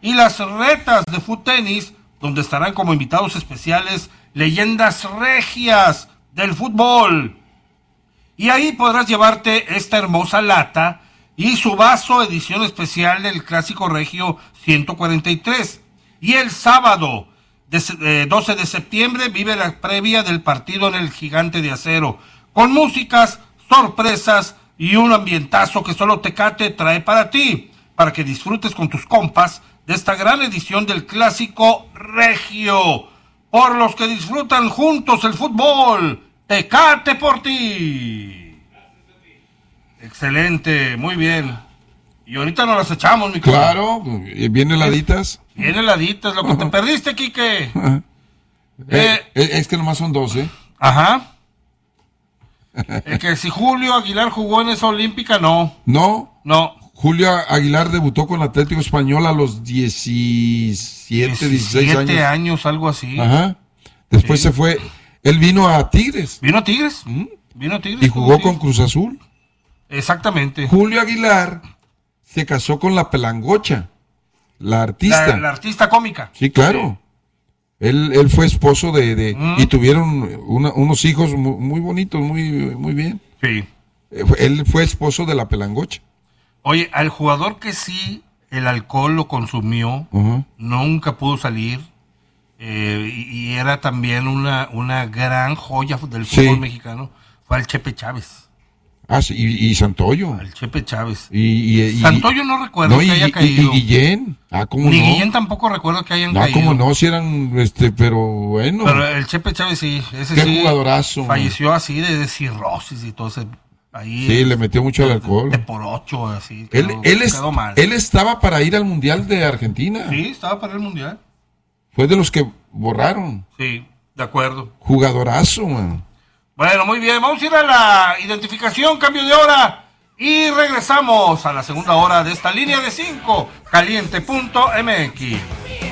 y las retas de FUTenis, donde estarán como invitados especiales leyendas regias del fútbol. Y ahí podrás llevarte esta hermosa lata y su vaso edición especial del Clásico Regio 143. Y el sábado 12 de septiembre vive la previa del partido en el Gigante de Acero, con músicas, sorpresas y un ambientazo que solo Tecate trae para ti, para que disfrutes con tus compas de esta gran edición del Clásico Regio, por los que disfrutan juntos el fútbol. Tecate por ti. Excelente, muy bien. Y ahorita nos las echamos, mi compa. Claro, viene heladitas. Viene heladitas, lo que te perdiste, Quique. Es que nomás son 12. Ajá. Que si Julio Aguilar jugó en esa olímpica, no. No. Julio Aguilar debutó con Atlético Español a los 16 años, algo así. Ajá. Después se fue. Él vino a Tigres. Vino a Tigres. Y jugó con Cruz Azul. Exactamente. Julio Aguilar se casó con la Pelangocha, la artista. La artista cómica. Sí, claro. Él fue esposo y tuvieron unos hijos muy bonitos, muy bien. Sí. Él fue esposo de la Pelangocha. Oye, al jugador que sí el alcohol lo consumió, nunca pudo salir, y era también una gran joya del fútbol mexicano, fue al Chepe Chávez. Ah, sí, y Santoyo. Al Chepe Chávez. Santoyo no recuerdo que haya caído. Y Guillén. ¿Cómo no? Guillén tampoco recuerdo que hayan caído. ¿Cómo no? Si eran, pero bueno. Pero el Chepe Chávez sí, ese qué sí. Jugadorazo. Falleció así de cirrosis y todo ese. Ahí sí, le metió mucho al alcohol. De por 8, así. Quedó mal. Él estaba para ir al Mundial de Argentina. Sí, estaba para el Mundial. Fue de los que borraron. Sí, de acuerdo. Jugadorazo, man. Bueno, muy bien. Vamos a ir a la identificación, cambio de hora. Y regresamos a la segunda hora de esta línea de 5, caliente.mx.